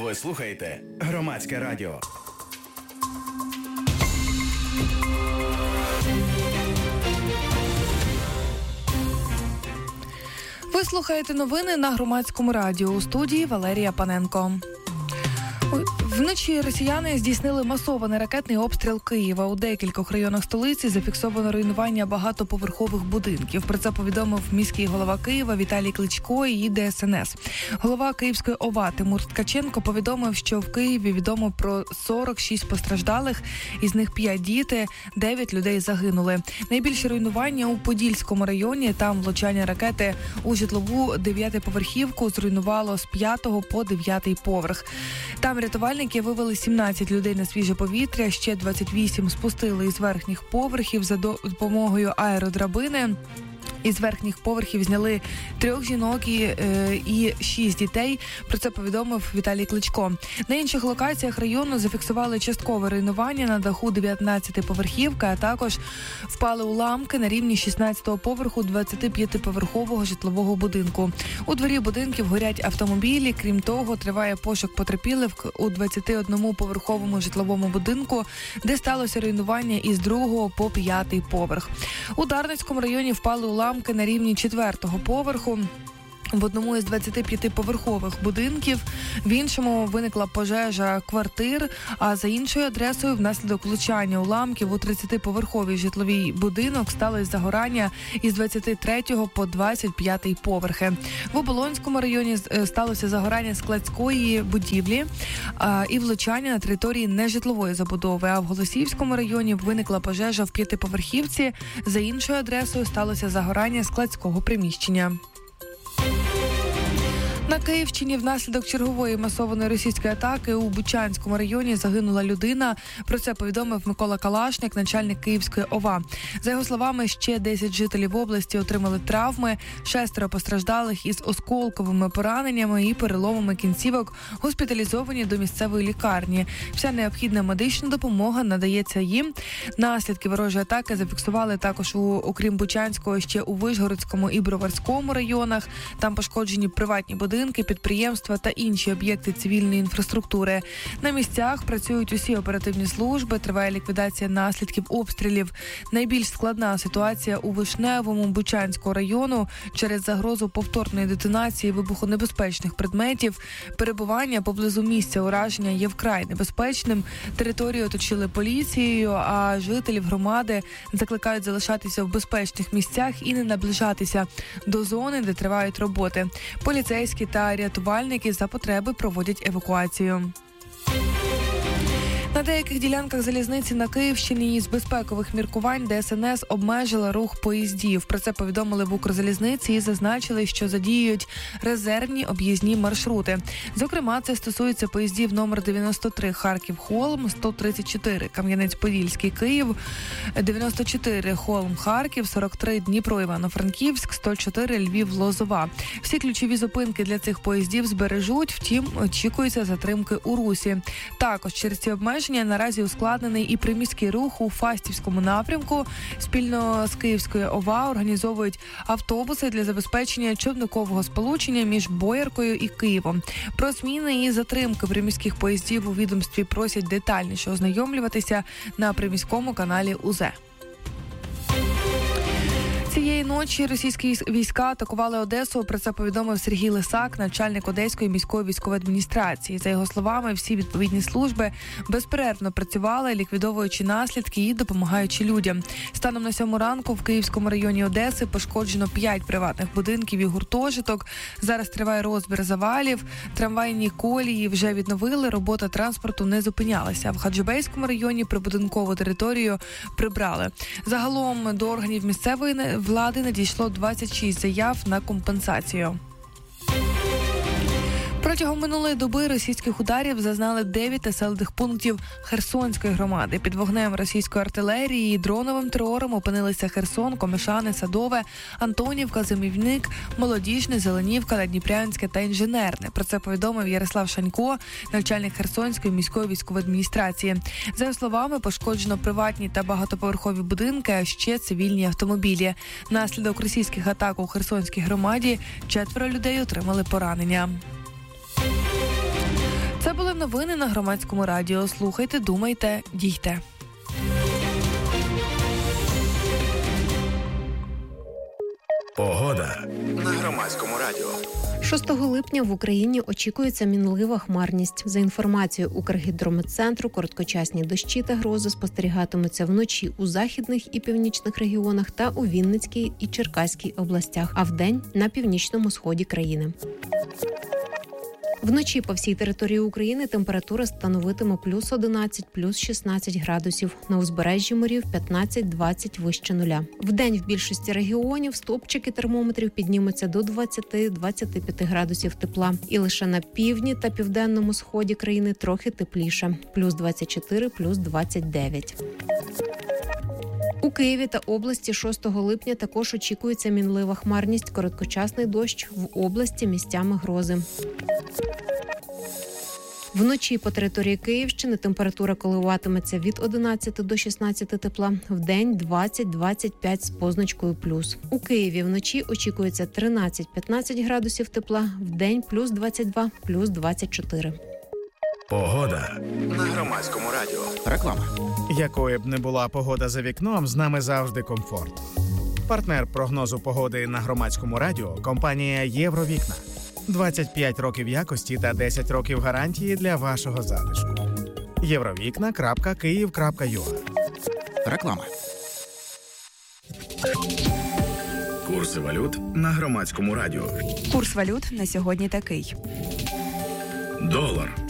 Ви слухаєте Громадське радіо. Ви слухаєте новини на Громадському радіо. У студії Валерія Паненко. Вночі росіяни здійснили масований ракетний обстріл Києва. У декількох районах столиці зафіксовано руйнування багатоповерхових будинків. Про це повідомив міський голова Києва Віталій Кличко і ДСНС. Голова Київської ОВА Тимур Ткаченко повідомив, що в Києві відомо про 46 постраждалих, із них 5 діти, 9 людей загинули. Найбільше руйнування у Подільському районі. Там влучання ракети у житлову 9-поверхівку зруйнувало з 5 по 9 поверх. Там рятувальники вивели 17 людей на свіже повітря, ще 28 спустили із верхніх поверхів за допомогою аеродрабини. Із верхніх поверхів зняли 3 жінок і 6 дітей. Про це повідомив Віталій Кличко. На інших локаціях району зафіксували часткове руйнування на даху 19-поверхівки, а також впали уламки на рівні 16-го поверху 25-поверхового житлового будинку. У дворі будинків горять автомобілі. Крім того, триває пошук потерпілих у 21-поверховому житловому будинку, де сталося руйнування із 2-го по 5-й поверх. У Дарницькому районі впали уламки на рівні 4-го поверху в одному із 25-поверхових будинків. В іншому виникла пожежа квартир, а за іншою адресою внаслідок влучання уламків у 30-поверховий житловий будинок сталося загорання із 23-го по 25-й поверхи. В Оболонському районі сталося загорання складської будівлі і влучання на території нежитлової забудови, а в Голосіївському районі виникла пожежа в 5-поверхівці. За іншою адресою сталося загорання складського приміщення. На Київщині внаслідок чергової масованої російської атаки у Бучанському районі загинула людина. Про це повідомив Микола Калашник, начальник Київської ОВА. За його словами, ще 10 жителів області отримали травми, 6 постраждалих із осколковими пораненнями і переломами кінцівок госпіталізовані до місцевої лікарні. Вся необхідна медична допомога надається їм. Наслідки ворожої атаки зафіксували також окрім Бучанського, ще у Вишгородському і Броварському районах. Там пошкоджені приватні будинки, підприємства та інші об'єкти цивільної інфраструктури. На місцях працюють усі оперативні служби, триває ліквідація наслідків обстрілів. Найбільш складна ситуація у Вишневому Бучанського району через загрозу повторної детонації вибухонебезпечних предметів. Перебування поблизу місця ураження є вкрай небезпечним. Територію оточили поліцією, а жителів громади закликають залишатися в безпечних місцях і не наближатися до зони, де тривають роботи. Поліцейські та рятувальники за потреби проводять евакуацію. На деяких ділянках залізниці на Київщині із безпекових міркувань ДСНС обмежила рух поїздів. Про це повідомили в Укрзалізниці і зазначили, що задіюють резервні об'їзні маршрути. Зокрема, це стосується поїздів номер 93 Харків-Холм, 134 Кам'янець-Подільський, Київ, 94 Холм-Харків, 43 Дніпро-Івано-Франківськ, 104 Львів-Лозова. Всі ключові зупинки для цих поїздів збережуть, втім, очікується затримки у русі. Також через ці обмеження наразі ускладнений і приміський рух у Фастівському напрямку. Спільно з Київською ОВА організовують автобуси для забезпечення човникового сполучення між Бояркою і Києвом. Про зміни і затримки приміських поїздів у відомстві просять детальніше ознайомлюватися на приміському каналі УЗ. Цієї ночі російські війська атакували Одесу. Про це повідомив Сергій Лисак, начальник Одеської міської військової адміністрації. За його словами, всі відповідні служби безперервно працювали, ліквідовуючи наслідки і допомагаючи людям. Станом на 7 ранку в Київському районі Одеси пошкоджено 5 приватних будинків і гуртожиток. Зараз триває розбір завалів. Трамвайні колії вже відновили, робота транспорту не зупинялася. В Хаджибейському районі прибудинкову територію прибрали. Загалом до органів місцевої влади надійшло 26 заяв на компенсацію. Протягом минулої доби російських ударів зазнали 9 населених пунктів Херсонської громади. Під вогнем російської артилерії і дроновим терором опинилися Херсон, Комишани, Садове, Антонівка, Зимівник, Молодіжне, Зеленівка, Надніпрянське та Інженерне. Про це повідомив Ярослав Шанько, начальник Херсонської міської військової адміністрації. За його словами, пошкоджено приватні та багатоповерхові будинки, а ще цивільні автомобілі. Наслідок російських атак у Херсонській громаді 4 людей отримали поранення. Це були новини на Громадському радіо. Слухайте, думайте, дійте. Погода на Громадському радіо. 6 липня в Україні очікується мінлива хмарність. За інформацією Укргідрометцентру, короткочасні дощі та грози спостерігатимуться вночі у західних і північних регіонах та у Вінницькій і Черкаській областях, а вдень – на північному сході країни. Вночі по всій території України температура становитиме плюс 11, плюс 16 градусів. На узбережжі морів 15-20 вище нуля. Вдень в більшості регіонів стовпчики термометрів піднімуться до 20-25 градусів тепла. І лише на півдні та південному сході країни трохи тепліше. Плюс 24, плюс 29. У Києві та області 6 липня також очікується мінлива хмарність, короткочасний дощ, в області місцями грози. Вночі по території Київщини температура коливатиметься від 11 до 16 тепла, вдень 20-25 з позначкою плюс. У Києві вночі очікується 13-15 градусів тепла, вдень плюс 22, плюс 24. Погода на Громадському радіо. Реклама. Якою б не була погода за вікном, з нами завжди комфорт. Партнер прогнозу погоди на Громадському радіо – компанія «Євровікна». 25 років якості та 10 років гарантії для вашого затишку. Євровікна.Київ.ua. Реклама. Курси валют на Громадському радіо. Курс валют на сьогодні такий. Долар